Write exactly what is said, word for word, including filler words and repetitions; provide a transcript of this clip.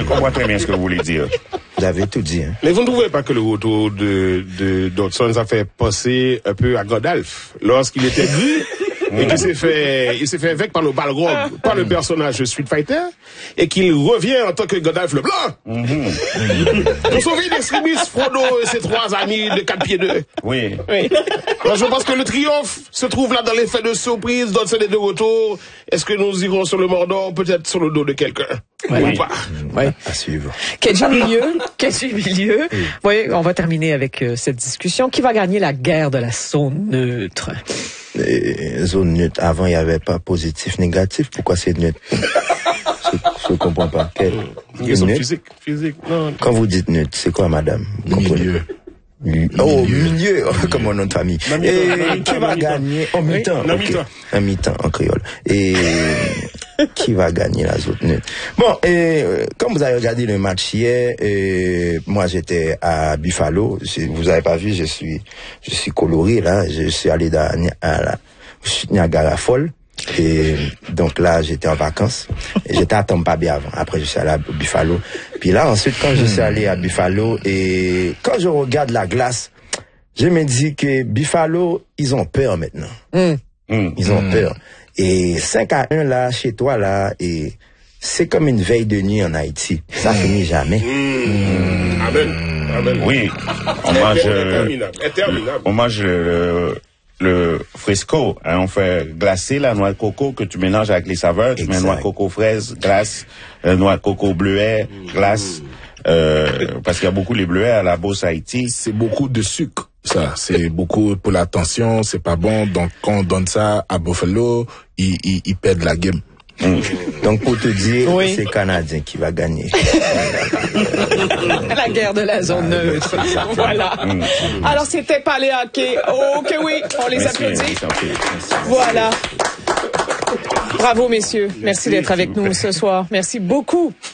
comprends très bien ce que vous voulez dire. Vous avez tout dit. Hein. Mais vous ne trouvez pas que le retour de, de Dodson a fait penser un peu à Gandalf lorsqu'il était gris et qu'il s'est fait, il s'est fait avec par le Balrog, par le personnage de Street Fighter, et qu'il revient en tant que Gandalf le Blanc. Mm-hmm. Pour sauver Extremis, Frodo et ses trois amis de quatre pieds deux. Oui. Oui. Alors, je pense que le triomphe se trouve là dans l'effet de surprise. Dodson est de retour. Est-ce que nous irons sur le Mordor, peut-être sur le dos de quelqu'un? Oui. Ou pas? Oui. À suivre. Kenji Milieu, Kenji Milieu. Oui. Oui, on va terminer avec euh, cette discussion. Qui va gagner la guerre de la zone neutre? Et zone neutre. Avant, il n'y avait pas positif, négatif. Pourquoi c'est neutre? Je ne comprends pas. Quel... Question physique, physique. Non. Quand vous dites neutre, c'est quoi, madame? Milieu. Oh, milieu, comme mon nom de famille. Et qui va gagner en mi-temps? En mi-temps, en créole. Et qui va gagner la zone neutre? Bon, et comme vous avez regardé le match hier, et moi j'étais à Buffalo. Vous avez pas vu, je suis, je suis coloré là. Je suis allé dans à la Niagara Falls. Et donc là, j'étais en vacances. Et j'étais à Tampa Bay avant. Après, je suis allé à Buffalo. Puis là, ensuite, quand je suis allé à Buffalo, et quand je regarde la glace, je me dis que Buffalo, ils ont peur maintenant. Mm. Mm. Ils ont mm. peur. Et cinq à un là, chez toi là, et c'est comme une veille de nuit en Haïti. Ça mm. finit jamais. Mm. Amen. Amen. Oui. On mange, on mange le, le fresco, hein, on fait glacer la noix de coco que tu mélanges avec les saveurs. Tu exact. Mets noix de coco fraise, glace, euh, noix de coco bleuet, glace. Euh, parce qu'il y a beaucoup les bleuets à la Beauce Haïti. C'est beaucoup de sucre. Ça, c'est beaucoup pour la tension, c'est pas bon. Donc, quand on donne ça à Buffalo, ils, ils, ils perdent la game. Mmh. Donc, pour te dire, oui. c'est Canadien qui va gagner. La guerre de la zone neutre. Voilà. Mmh. Alors, c'était Paléaké. Oh, ok, oui, on les Merci, applaudit. Voilà. Bravo, messieurs. Merci, Merci d'être avec nous ce soir. Merci beaucoup.